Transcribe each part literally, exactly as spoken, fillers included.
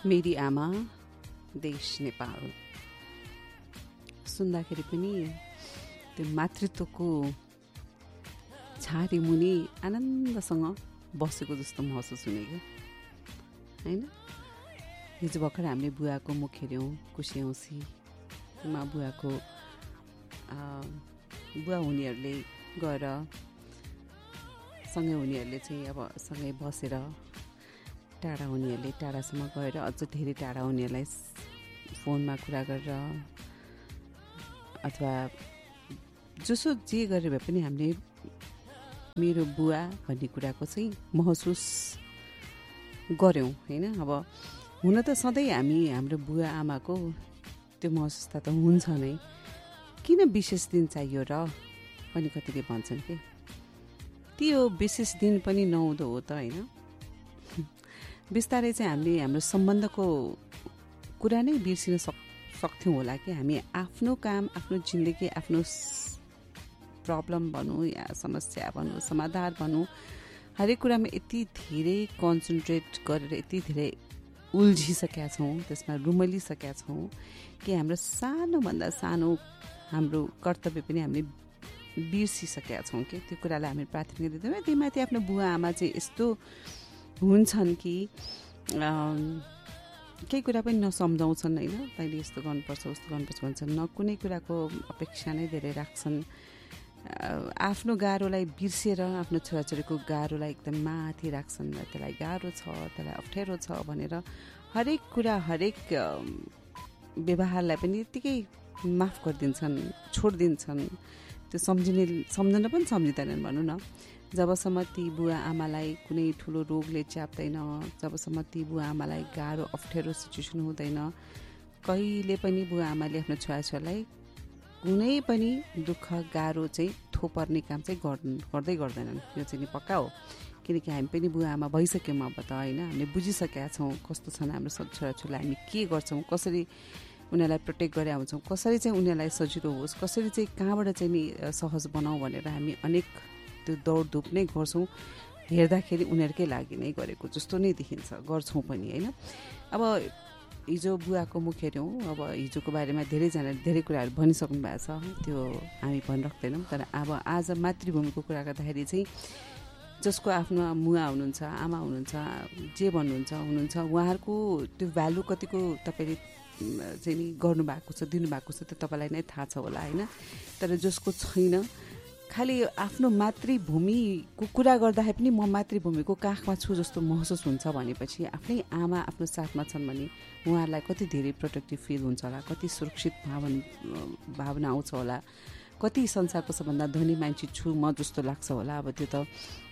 मेरी आमा देश नेपाल सुन्दाखेरि पनि त्यो मातृत्वको छाती मुनि आनन्दसँग बसेको जस्तो महसुस हुने क्या होइन। हिजो भर्खर हामीले बुवाको मुख हेऱ्यौँ, कुशी औँसीमा बुवाको बुवा हुनेहरूले गएर सँगै हुनेहरूले चाहिँ अब सँगै बसेर, टाढा हुनेहरूले टाढासम्म गएर, अझ धेरै टाढा हुनेहरूलाई फोनमा कुरा गरेर अथवा जसो जे गरेर भए पनि हामीले मेरो बुवा भन्ने कुराको चाहिँ महसुस गऱ्यौँ होइन। अब हुन त सधैँ हामी हाम्रो बुवा आमाको त्यो महसुस त हुन्छ नै, किन विशेष दिन चाहियो र पनि कतिले भन्छन् कि त्यो विशेष दिन पनि नहुँदो हो त होइन। बिस्तारै चाहिँ हामीले हाम्रो सम्बन्धको कुरा नै बिर्सिन सक् सक्थ्यौँ होला कि हामी आफ्नो काम, आफ्नो जिन्दगी, आफ्नो प्रब्लम भनौँ या समस्या भनौँ, समाधान भनौँ, हरेक कुरामा यति धेरै कन्सन्ट्रेट गरेर यति धेरै उल्झिसकेका छौँ, त्यसमा रुमलिसकेका छौँ कि हाम्रो सानोभन्दा सानो हाम्रो कर्तव्य पनि हामीले बिर्सिसकेका छौँ कि त्यो कुरालाई हामी प्राथमिकता दिँदैनौँ। त्यहीमाथि आफ्नो बुवा आमा चाहिँ यस्तो हुन्छन् कि केही कुरा पनि नसम्झाउँछन् होइन, तैँले यस्तो गर्नुपर्छ उस्तो गर्नुपर्छ भन्छन्, न कुनै कुराको अपेक्षा नै धेरै राख्छन्। आफ्नो गाह्रोलाई बिर्सेर आफ्नो छोराछोरीको गाह्रोलाई एकदम माथि राख्छन् र त्यसलाई गाह्रो छ, त्यसलाई अप्ठ्यारो छ भनेर हरेक कुरा, हरेक व्यवहारलाई पनि यत्तिकै माफ गरिदिन्छन्, छोडिदिन्छन्। त्यो सम्झिने सम्झन पनि सम्झिँदैनन् भनौँ न। जबसम्म ती बुवा आमालाई कुनै ठुलो रोगले च्याप्दैन, जबसम्म ती बुवा आमालाई गाह्रो अप्ठ्यारो सिचुएसन हुँदैन, कहिले पनि बुवा आमाले आफ्नो छोराछोरीलाई कुनै पनि दुःख गाह्रो चाहिँ थोपर्ने काम चाहिँ गर्दै गर्दैनन्। यो चाहिँ नि पक्का हो, किनकि हामी पनि बुवा आमा भइसक्यौँ अब त होइन। हामीले बुझिसकेका छौँ कस्तो छन् हाम्रो छोराछोरीलाई, हामी के गर्छौँ, कसरी उनीहरूलाई प्रोटेक्ट गरेर आउँछौँ, कसरी चाहिँ उनीहरूलाई सजिलो होस्, कसरी चाहिँ कहाँबाट चाहिँ नि सहज बनाऊ भनेर हामी अनेक त्यो दौडधुप नै गर्छौँ। हेर्दाखेरि उनीहरूकै लागि नै गरेको जस्तो नै देखिन्छ, गर्छौँ पनि होइन। अब हिजो बुवाको मुख हेऱ्यौँ, अब हिजोको बारेमा धेरैजनाले धेरै कुराहरू भनिसक्नु भएको छ, त्यो हामी भनिराख्दैनौँ। तर अब आज मातृभूमिको कुरा गर्दाखेरि चाहिँ जसको आफ्नो मुवा हुनुहुन्छ, आमा हुनुहुन्छ, जे भन्नुहुन्छ हुनुहुन्छ, उहाँहरूको त्यो भ्यालु कतिको तपाईँले चाहिँ नि गर्नुभएको छ, दिनुभएको छ, त्यो तपाईँलाई नै थाहा छ होला होइन। तर जसको छैन, खालि आफ्नो मातृभूमिको कुरा गर्दाखेरि पनि म मातृभूमिको काखमा छु जस्तो महसुस हुन्छ भनेपछि आफ्नै आमा आफ्नो साथमा छन् भने उहाँहरूलाई कति धेरै प्रोटेक्टिभ फिल हुन्छ होला, कति सुरक्षित भावना भावना आउँछ होला, कति संसारको सबभन्दा धनी मान्छे छु म जस्तो लाग्छ होला। अब त्यो त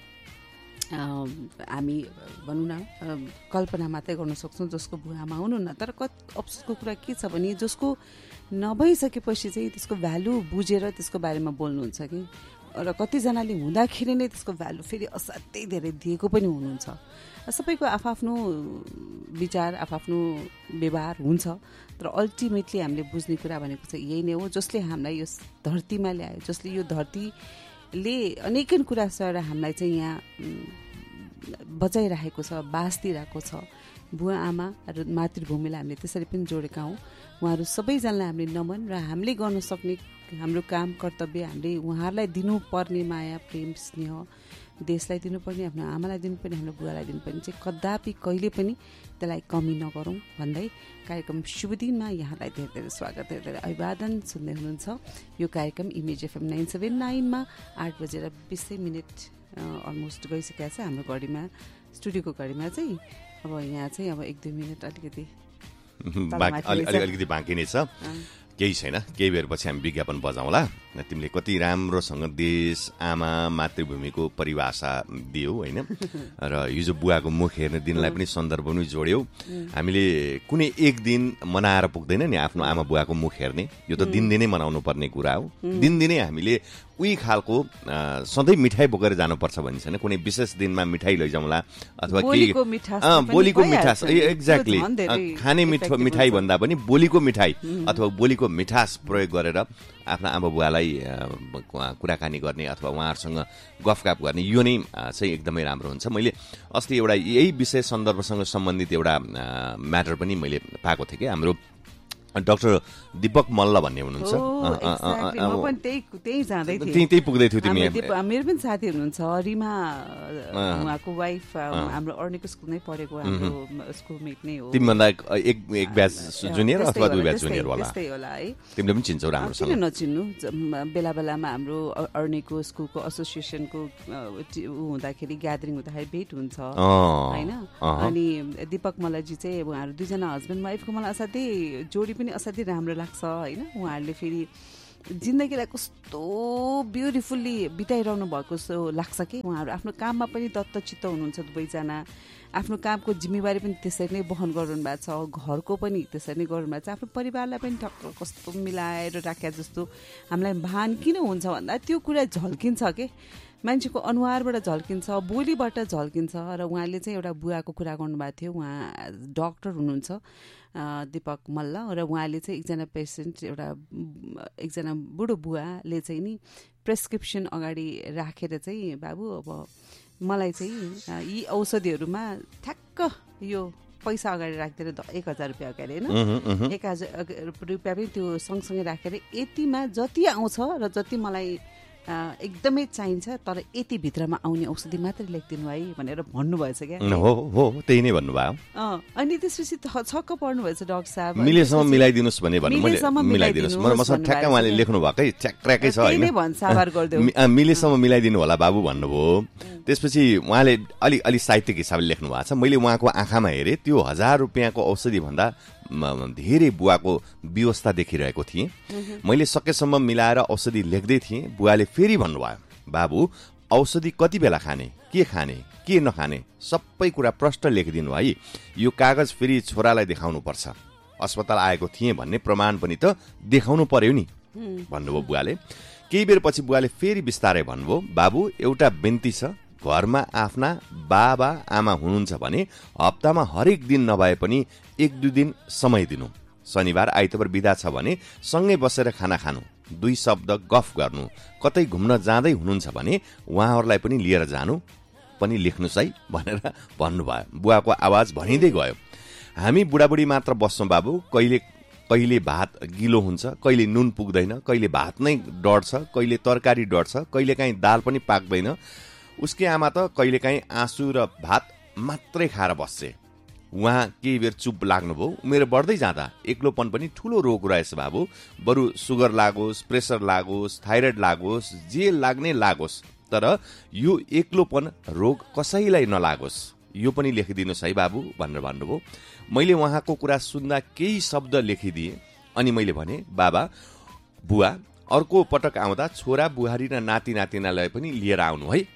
हामी भनौँ न कल्पना मात्रै गर्न सक्छौँ जसको बुवा आमा हुनुहुन्न। तर कति अफसोसको कुरा के छ भने जसको नभइसकेपछि चाहिँ त्यसको भ्यालु बुझेर त्यसको बारेमा बोल्नुहुन्छ कि, र कतिजनाले हुँदाखेरि नै त्यसको भ्यालु फेरि असाध्यै धेरै दिएको पनि हुनुहुन्छ। सबैको आफआफ्नो विचार, आफआफ्नो व्यवहार हुन्छ, तर अल्टिमेटली हामीले बुझ्ने कुरा भनेको चाहिँ यही नै हो, जसले हामीलाई यो धरतीमा ल्यायो, जसले यो धरतीले अनेकन कुरा सर हामीलाई चाहिँ यहाँ बचाइरहेको छ, बास दिइरहेको छ। बुवा आमा र मातृभूमिलाई हामीले त्यसरी पनि जोडेका हौँ। उहाँहरू सबैजनालाई हामीले नमन र हामीले गर्न सक्ने हाम्रो काम, कर्तव्य हामीले उहाँहरूलाई दिनुपर्ने माया, प्रेम, स्नेह देशलाई दिनुपर्ने, आफ्नो आमालाई दिनुपर्ने, हाम्रो बुवालाई दिनुपर्ने चाहिँ कदापि कहिले पनि त्यसलाई कमी नगरौँ भन्दै कार्यक्रम शुभ दिनमा यहाँलाई धेरै धेरै स्वागत, धेरै धेरै अभिवादन। सुन्दै हुनुहुन्छ यो कार्यक्रम इमेज एफएम नाइन सेभेन नाइनमा आठ बजेर बिसै मिनट अलमोस्ट गइसकेको छ हाम्रो घडीमा, स्टुडियोको घडीमा चाहिँ। अब यहाँ चाहिँ अब एक दुई मिनट अलिकति अलिकति बाँकी नै छ, केही छैन, केही बेरपछि हामी विज्ञापन बजाउँला। तिमीले कति राम्रोसँग देश, आमा, मातृभूमिको परिभाषा दियौ होइन, र हिजो बुवाको मुख हेर्ने दिनलाई पनि सन्दर्भ पनि जोड्यौ। हामीले कुनै एक दिन मनाएर पुग्दैन नि आफ्नो आमा बुवाको मुख हेर्ने, यो त दिनदिनै मनाउनु पर्ने कुरा हो। दिनदिनै हामीले उही खालको सधैँ मिठाई बोकेर जानुपर्छ भन्ने छैन, कुनै विशेष दिनमा मिठाई लैजाउँला अथवा केही बोलीको मिठास, एक्ज्याक्टली खाने मिठाई भन्दा पनि बोलीको मिठाई अथवा बोलीको मिठास प्रयोग गरेर आफ्ना आमा बुवालाई कुराकानी गर्ने अथवा उहाँहरूसँग गफगाफ गर्ने यो नै चाहिँ एकदमै राम्रो हुन्छ। मैले अस्ति एउटा यही विषय सन्दर्भसँग सम्बन्धित एउटा म्याटर पनि मैले पाएको थिएँ कि हाम्रो डाक्टर दीपक मल्ल भन्ने हुनुहुन्छ, त्यही त्यही पुग्दै थियो तिमी। मेरो पनि साथी हुनुहुन्छ रिमा, उहाँको वाइफ हाम्रो अर्नेको स्कुलमै पढेको हाम्रो स्कुलमेट नै हो। तिमीभन्दा एक एक ब्याच जुनियर अथवा दुई ब्याच जुनियर होला, त्यस्तै होला है। तिमीले पनि चिन्छौ राम्रोसँग? किन नचिन्नु, बेला बेलामा हाम्रो अर्नेको स्कुलको एसोसिएसनको हुँदाखेरि ग्यादरिङ हुँदाखेरि भेट हुन्छ होइन। अनि दीपक मल्लजी चाहिँ उहाँहरू दुईजना हस्बेन्ड वाइफको मलाई असाध्यै जोडी पनि असाध्यै राम्रो लाग्छ होइन। उहाँहरूले फेरि जिन्दगीलाई कस्तो ब्युटिफुल्ली बिताइरहनु भएको जस्तो लाग्छ कि उहाँहरू आफ्नो काममा पनि दत्तचित्त हुनुहुन्छ दुवैजना, आफ्नो कामको जिम्मेवारी पनि त्यसरी नै वहन गर्नु भएको छ, घरको पनि त्यसरी नै गर्नु भएको छ, आफ्नो परिवारलाई पनि ठक्क कस्तो मिलाएर राखे जस्तो हामीलाई भान किन हुन्छ भन्दा त्यो कुरा झल्किन्छ के, मान्छेको अनुहारबाट झल्किन्छ, बोलीबाट झल्किन्छ। र उहाँले चाहिँ एउटा बुवाको कुरा गर्नुभएको थियो, उहाँ डक्टर हुनुहुन्छ दीपक मल्ल, र उहाँले चाहिँ एकजना पेसेन्ट एउटा एकजना बुढो बुवाले चाहिँ नि प्रेस्क्रिप्सन अगाडि राखेर चाहिँ बाबु अब मलाई चाहिँ यी औषधिहरूमा ठ्याक्क यो पैसा अगाडि राखिदिएर एक हजार रुपियाँ अगाडि होइन, एक हजार रुपियाँ पनि त्यो सँगसँगै राखेर यतिमा जति आउँछ र जति मलाई एकदमै चाहिन्छ तर यति भित्रमा आउने औषधि मात्रै लेखिदिनु है भनेर भन्नुभएछ क्या। हो हो त्यही नै भन्नुभयो। अनि त्यसपछि छक्क पर्नुभएछ डाक्टर साहब, मिलेसम्म मिलाइदिनुहोस् भने भन्नु, मैले मिलाइदिनुहोस्, मसँग ठ्याक्क उहाँले लेख्नु भएकै ट्र्याकै छ होइन, मिलेसम्म मिलाइदिनु होला बाबु भन्नुभयो। त्यसपछि उहाँले अलि अलि साहित्यिक हिसाबले लेख्नु भएको छ, मैले उहाँको आँखामा हेरेँ त्यो हजार रुपियाँको औषधि भन्दा धेरै बुवाको व्यवस्था देखिरहेको थिएँ। मैले सकेसम्म मिलाएर औषधि लेख्दै थिएँ। बुवाले फेरि भन्नुभयो बाबु औषधि कति बेला खाने, के खाने, के नखाने सबै कुरा प्रष्ट लेखिदिनु है, यो कागज फेरि छोरालाई देखाउनु पर्छ, अस्पताल आएको थिएँ भन्ने प्रमाण पनि त देखाउनु पर्यो नि भन्नुभयो बुवाले। केही बेर पछि बुवाले फेरि बिस्तारै भन्नुभयो बाबु एउटा बिन्ती छ, घरमा आफ्ना बाबा आमा हुनुहुन्छ भने हप्तामा हरेक दिन नभए पनि एक दुई दिन समय दिनु, शनिबार आइतबार बिदा छ भने सँगै बसेर खाना खानु, दुई शब्द गफ गर्नु, कतै घुम्न जाँदै हुनुहुन्छ भने उहाँहरूलाई पनि लिएर जानु पनि लेख्नुहोस् है भनेर भन्नुभयो। बुवाको आवाज भनिँदै गयो, हामी बुढाबुढी मात्र बस्छौँ बाबु, कहिले कहिले भात गिलो हुन्छ, कहिले नुन पुग्दैन, कहिले भात नै डढ्छ, कहिले तरकारी डढ्छ, कहिले काहीँ दाल पनि पाक्दैन। उसकी आमा त कहिलेकाहीँ आँसु र भात मात्रै खाएर बस्छे। उहाँ केही बेर चुप लाग्नुभयो। उमेर बढ्दै जाँदा एक्लोपन पनि ठुलो रोग रहेछ बाबु, बरु सुगर लागोस्, प्रेसर लागोस्, थाइरोइड लागोस्, जे लाग्ने लागोस्, तर यो एक्लोपन रोग कसैलाई नलागोस्, यो पनि लेखिदिनुहोस् है बाबु भनेर भन्नुभयो। मैले उहाँको कुरा सुन्दा केही शब्द लेखिदिएँ अनि मैले भने बाबा बुवा अर्को पटक आउँदा छोरा बुहारी र नाति नातिनालाई पनि लिएर आउनु है।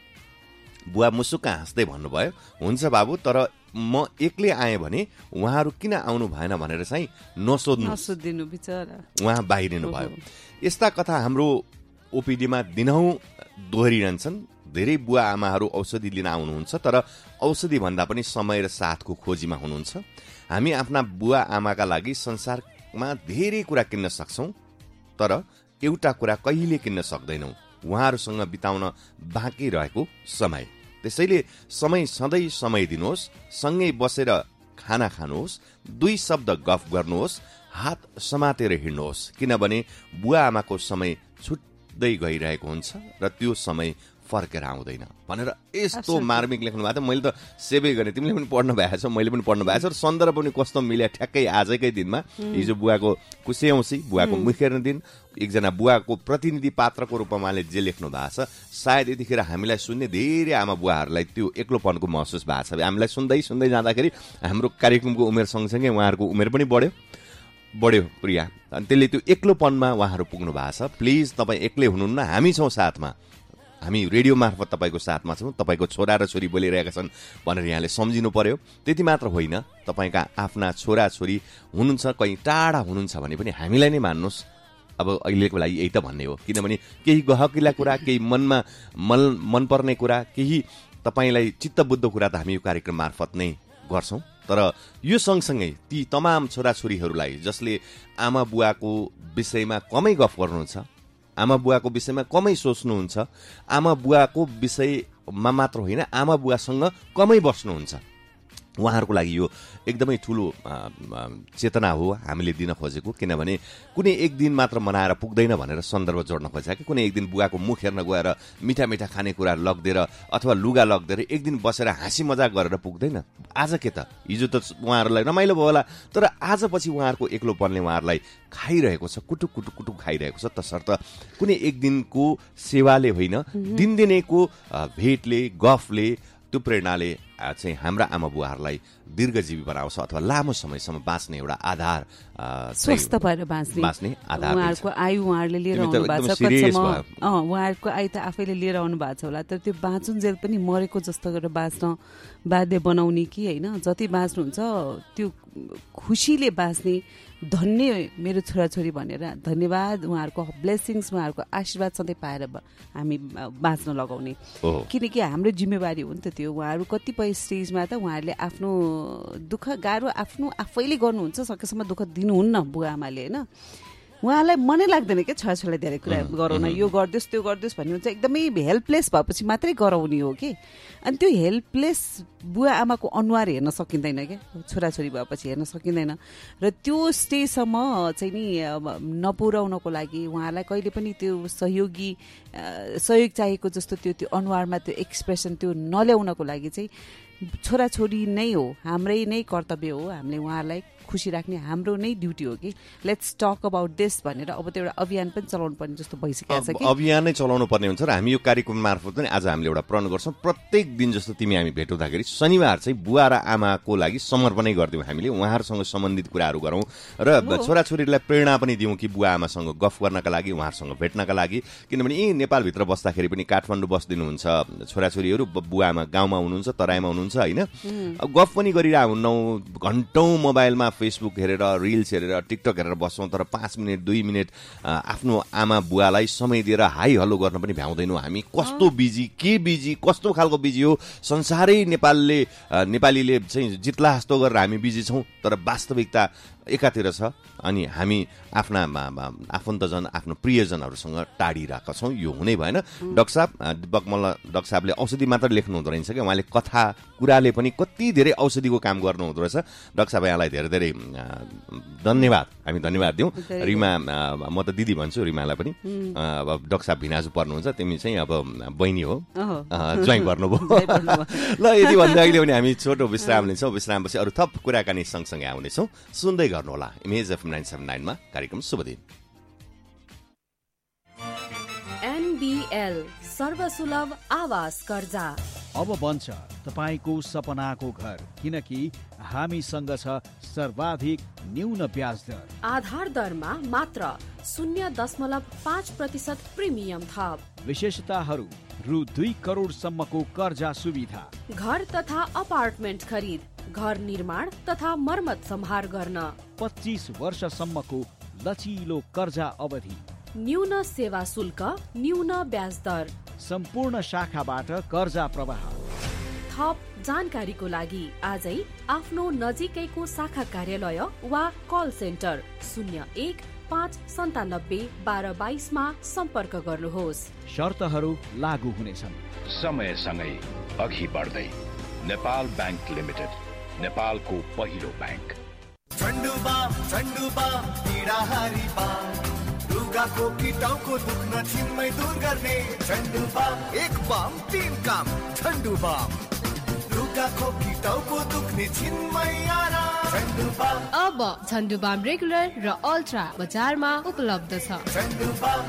बुवा मुसुक्क हाँस्दै भन्नुभयो हुन्छ बाबु, तर म एक्लै आएँ भने उहाँहरू किन आउनु भएन भनेर चाहिँ नसोध्नु, नसोधिनु बिचरा, उहाँ बाहिरिनु भयो। यस्ता कथा हाम्रो ओपिडीमा दिनहुँ दोहोरिरहन्छन्। धेरै बुवा आमाहरू औषधि लिन आउनुहुन्छ तर औषधि भन्दा पनि समय र साथको खोजीमा हुनुहुन्छ। हामी आफ्ना बुवा आमाका लागि संसारमा धेरै कुरा किन्न सक्छौँ तर एउटा कुरा कहिले किन्न सक्दैनौँ, उहाँहरूसँग बिताउन बाँकी रहेको समय। त्यसैले समय सधैँ समय दिनुहोस्, सँगै बसेर खाना खानुहोस्, दुई शब्द गफ गर्नुहोस्, हात समातेर हिँड्नुहोस्, किनभने बुवा आमाको समय छुट्दै गइरहेको हुन्छ र त्यो समय फर्केर आउँदैन भनेर यस्तो मार्मिक लेख्नु भएको थियो। मैले त सेभै गरेँ, तिमीले पनि पढ्नु भएको छ, मैले पनि पढ्नु भएको छ र सन्दर्भ पनि कस्तो मिल्या ठ्याक्कै आजकै दिनमा। हिजो बुवाको कुशेऔँसी, बुवाको मुखेर्ने दिन, एकजना बुवाको प्रतिनिधि पात्रको रूपमा उहाँले जे लेख्नु भएको छ, सायद यतिखेर हामीलाई सुन्ने धेरै आमा बुवाहरूलाई त्यो एक्लोपनको महसुस भएको छ। हामीलाई सुन्दै सुन्दै जाँदाखेरि हाम्रो कार्यक्रमको उमेर सँगसँगै उहाँहरूको उमेर पनि बढ्यो बढ्यो प्रिया, अनि त्यसले त्यो एक्लोपनमा उहाँहरू पुग्नु भएको छ। प्लिज तपाईँ एक्लै हुनुहुन्न, हामी छौँ साथमा, हामी रेडियो मार्फत तपाईँको साथमा छौँ, तपाईँको छोरा र छोरी बोलिरहेका छन् भनेर यहाँले सम्झिनु पर्यो। त्यति मात्र होइन, तपाईँका आफ्ना छोरा छोरी हुनुहुन्छ, कहीँ टाढा हुनुहुन्छ भने पनि हामीलाई नै मान्नुहोस्। अब अहिलेको लागि यही त भन्ने हो, किनभने केही गहकिला कुरा, केही मनमा मन मनपर्ने कुरा, केही तपाईँलाई चित्तबुद्ध कुरा त हामी यो कार्यक्रम मार्फत नै गर्छौँ। तर यो सँगसँगै ती तमाम छोराछोरीहरूलाई जसले आमा बुवाको विषयमा कमै गफ गर्नुहुन्छ, आमा बुवाको विषयमा कमै सोच्नुहुन्छ, आमा बुवाको विषयमा मात्र होइन आमा बुवासँग कमै बस्नुहुन्छ। उहाँहरूको लागि यो एकदमै ठुलो चेतना हो हामीले दिन खोजेको, किनभने कुनै एक दिन मात्र मनाएर पुग्दैन भनेर सन्दर्भ जोड्न खोजेको कि कुनै एक दिन बुवाको मुख हेर्न गएर मिठा मिठा खानेकुराहरू लगिदिएर अथवा लुगा लगिदिएर एक दिन बसेर हाँसी मजाक गरेर पुग्दैन। आज के त हिजो त उहाँहरूलाई रमाइलो भयो होला, तर आज पछि उहाँहरूको एक्लोपनले उहाँहरूलाई खाइरहेको छ, कुटुक कुटुक कुटुक खाइरहेको छ। तसर्थ कुनै एक दिनको सेवाले होइन, दिनदिनैको भेटले गफले त्यो प्रेरणाले चाहिँ हाम्रा आमा बुवाहरूलाई दीर्घजीवी बनाउँछ अथवा लामो समयसम्म बाँच्ने एउटा आधार, स्वस्थ भएर बाँच्ने बाँच्ने आधार। उहाँहरूको आयु उहाँहरूले लिएर आउनु भएको छ, कतिसम्म उहाँहरूको आयु त आफैले लिएर आउनु भएको छ होला, तर त्यो बाँचुन्जेल पनि मरेको जस्तो गरेर बाँच्न बाध्य बनाउने कि होइन, जति बाँच्नुहुन्छ त्यो खुसीले बाँच्ने, धन्य मेरो छोराछोरी भनेर धन्यवाद, उहाँहरूको ब्लेसिङ्स, उहाँहरूको आशीर्वाद सधैँ पाएर हामी बाँच्न लगाउने, किनकि हाम्रो जिम्मेवारी हो नि त त्यो। उहाँहरू कतिपय स्टेजमा त उहाँहरूले आफ्नो दुःख गाह्रो आफ्नो आफैले गर्नुहुन्छ, सकेसम्म दुःख दिनुहुन्न बुवा आमाले होइन। उहाँलाई मनै लाग्दैन क्या छोराछोरीलाई धेरै कुरा गराउन, यो गरिदियोस् त्यो गरिदियोस् भन्नुहुन्छ, एकदमै हेल्पलेस भएपछि मात्रै गराउने हो कि। अनि त्यो हेल्पलेस बुवा आमाको अनुहार हेर्न सकिँदैन क्या, छोराछोरी भएपछि हेर्न सकिँदैन। र त्यो स्टेजसम्म चाहिँ नि नपुर्याउनको लागि उहाँलाई कहिले पनि त्यो सहयोगी सहयोग चाहिएको जस्तो त्यो त्यो अनुहारमा त्यो एक्सप्रेसन त्यो नल्याउनको लागि चाहिँ छोराछोरी नै हो, हाम्रै नै कर्तव्य हो, हामीले उहाँहरूलाई खुसी राख्ने हाम्रो नै ड्युटी हो कि लेट्स टक अबाउट दिस भनेर अब त्यो एउटा अभियान पनि चलाउनु पर्ने जस्तो भइसकेको छ कि अभियान नै चलाउनु पर्ने हुन्छ। र हामी यो कार्यक्रम मार्फत पनि आज हामीले एउटा प्रण गर्छौँ, प्रत्येक दिन जस्तो तिमी हामी भेट हुँदाखेरि शनिबार चाहिँ बुवा र आमाको लागि समर्पणै गरिदिउँ, हामीले उहाँहरूसँग सम्बन्धित कुराहरू गरौँ र छोराछोरीलाई प्रेरणा पनि दिउँ कि बुवा आमासँग गफ गर्नका लागि, उहाँहरूसँग भेट्नका लागि। किनभने यी नेपालभित्र बस्दाखेरि पनि काठमाडौँ बस्दिनुहुन्छ छोराछोरीहरू, बुवा आमा गाउँमा हुनुहुन्छ, तराईमा हुनुहुन्छ होइन, गफ पनि गरिरहेको हुन्नौ, घन्टौँ मोबाइलमा फेसबुक हेरेर रिल्स हेरेर टिकटक हेरेर बस्छौँ, तर पाँच मिनट दुई मिनट आफ्नो आमा बुवालाई समय दिएर हाई हल्लो गर्न पनि भ्याउँदैनौँ हामी। कस्तो बिजी, के बिजी, कस्तो खालको बिजी हो संसारै नेपालले नेपालीले चाहिँ जित्ला जस्तो गरेर हामी बिजी छौँ, तर वास्तविकता एकातिर छ अनि हामी आफ्ना आफन्तजन आफ्नो प्रियजनहरूसँग टाढिरहेका छौँ। यो हुनै भएन। डाक्टर साहब दिपक मल्ल डाक्टर साहबले औषधि मात्र लेख्नु हुँदो रहेछ क्या, उहाँले कथा कुराले पनि कति धेरै औषधिको काम गर्नु हुँदो रहेछ। डाक्टर साहब यहाँलाई धेरै धेरै धन्यवाद, हामी धन्यवाद दिउँ। रिमा म त दिदी भन्छु रिमालाई पनि, अब डाक्टर साहब भिनाजु पर्नुहुन्छ, तिमी चाहिँ अब बहिनी हो, ज्वाइँ गर्नुभयो ल। यदि भन्दा अहिले पनि हामी छोटो विश्राम लिन्छौँ, विश्रामपछि अरू थप कुराकानी सँगसँगै आउनेछौँ, सुन्दै गर्नुहोला इमेज एफ नाइन सेभेन नाइनमा कार्यक्रम शुभ दिन। एनबीएल सर्वसुलभ आवास कर्जा अब बन्छ तपाईको सपनाको घर, किनकि हामीसँग छ सर्वाधिक न्यून ब्याज दर। आधार दरमा मात्र शून्य दशमलव पाँच प्रतिशत प्रिमियम थप। विशेषताहरू रु दुई करोड सम्मको कर्जा सुविधा, घर तथा अपार्टमेन्ट खरिद, घर निर्माण तथा मर्मत सम्हार गर्न, पच्चीस वर्षसम्मको लचिलो कर्जा अवधि, न्यून सेवा शुल्क, न्यून ब्याज दर, सम्पूर्ण शाखाबाट कर्जा प्रवाह। थप जानकारीको लागि आजै आफ्नो नजिकैको शाखा कार्यालय वा कल सेन्टर शून्य एक पाँच सन्तानब्बे बाह्र बाइसमा सम्पर्क गर्नुहोस्। शर्तहरू लागू हुनेछन्। समयसँगै अघि बढ्दै नेपाल ब्याङ्क लिमिटेड, नेपालको पहिलो ब्याङ्क। लुगाको किटाउको दुख्न छिनमै दूर गर्ने झन्डु बाम, एक बाम तीन काम झन्डु बाम। लुगाको किटाउको दुख्ने छिनमै आराम झन्डु बाम। अब झन्डु बाम रेगुलर र अल्ट्रा बजारमा उपलब्ध छ। झन्डु बाम